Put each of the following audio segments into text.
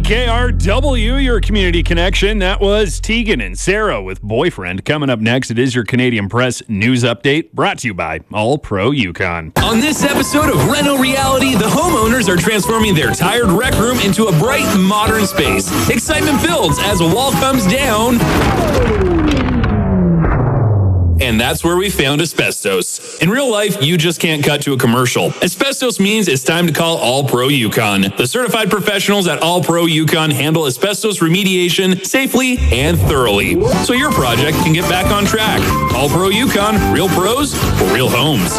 CKRW, your community connection. That was Tegan and Sarah with Boyfriend. Coming up next, it is your Canadian Press News Update, brought to you by All Pro Yukon. On this episode of Reno Reality, the homeowners are transforming their tired rec room into a bright, modern space. Excitement builds as a wall comes down. And that's where we found asbestos. In real life, you just can't cut to a commercial. Asbestos means it's time to call All Pro Yukon. The certified professionals at All Pro Yukon handle asbestos remediation safely and thoroughly, so your project can get back on track. All Pro Yukon, real pros for real homes.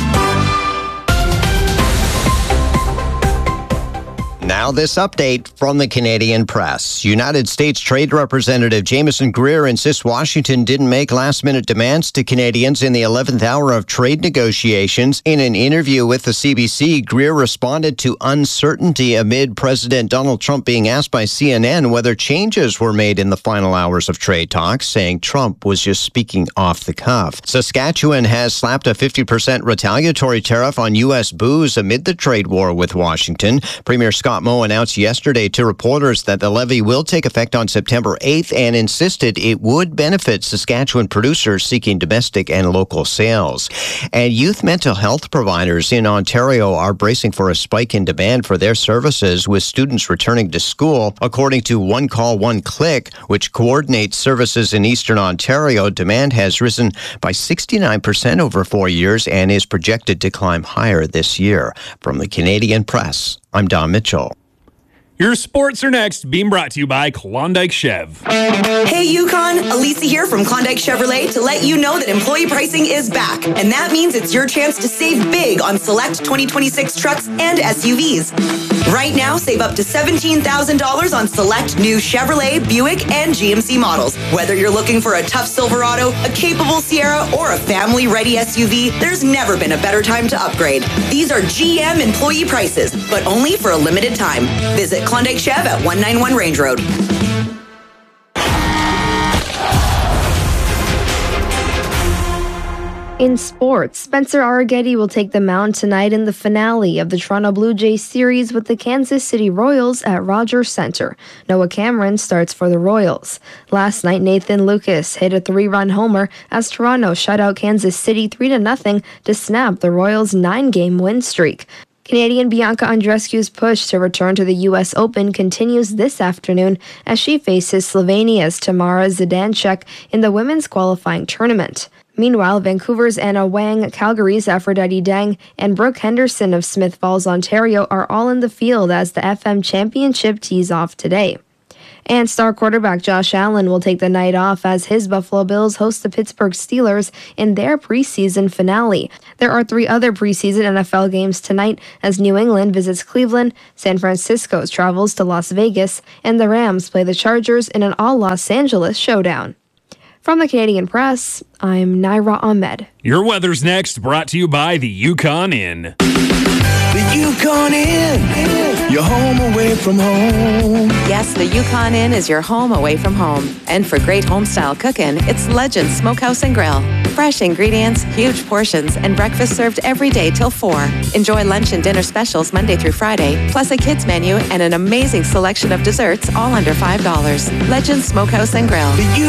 Now this update from the Canadian Press. United States Trade Representative Jameson Greer insists Washington didn't make last-minute demands to Canadians in the 11th hour of trade negotiations. In an interview with the CBC, Greer responded to uncertainty amid President Donald Trump being asked by CNN whether changes were made in the final hours of trade talks, saying Trump was just speaking off the cuff. Saskatchewan has slapped a 50% retaliatory tariff on U.S. booze amid the trade war with Washington. Premier Scott Moe announced yesterday to reporters that the levy will take effect on September 8th and insisted it would benefit Saskatchewan producers seeking domestic and local sales. And youth mental health providers in Ontario are bracing for a spike in demand for their services with students returning to school. According to One Call, One Click, which coordinates services in Eastern Ontario, demand has risen by 69% over 4 years and is projected to climb higher this year. From the Canadian Press, I'm Don Mitchell. Your sports are next, being brought to you by Klondike Chev. Hey Yukon, Elisa here from Klondike Chevrolet to let you know that employee pricing is back. And that means it's your chance to save big on select 2026 trucks and SUVs. Right now, save up to $17,000 on select new Chevrolet, Buick, and GMC models. Whether you're looking for a tough Silverado, a capable Sierra, or a family-ready SUV, there's never been a better time to upgrade. These are GM employee prices, but only for a limited time. Visit Klondike Chev at 191 Range Road. In sports, Spencer Arrighetti will take the mound tonight in the finale of the Toronto Blue Jays series with the Kansas City Royals at Rogers Center. Noah Cameron starts for the Royals. Last night, Nathan Lucas hit a 3-run homer as Toronto shut out Kansas City 3-0 to snap the Royals' 9-game win streak. Canadian Bianca Andreescu's push to return to the U.S. Open continues this afternoon as she faces Slovenia's Tamara Zidansek in the women's qualifying tournament. Meanwhile, Vancouver's Anna Wang, Calgary's Aphrodite Dang, and Brooke Henderson of Smith Falls, Ontario are all in the field as the FM Championship tees off today. And star quarterback Josh Allen will take the night off as his Buffalo Bills host the Pittsburgh Steelers in their preseason finale. There are 3 other preseason NFL games tonight as New England visits Cleveland, San Francisco travels to Las Vegas, and the Rams play the Chargers in an all-Los Angeles showdown. From the Canadian Press, I'm Naira Ahmed. Your weather's next, brought to you by the Yukon Inn. The Yukon Inn, your home away from home. Yes, the Yukon Inn is your home away from home. And for great home-style cooking, it's Legend Smokehouse and Grill. Fresh ingredients, huge portions, and breakfast served every day till 4. Enjoy lunch and dinner specials Monday through Friday, plus a kids menu and an amazing selection of desserts all under $5. Legend Smokehouse and Grill.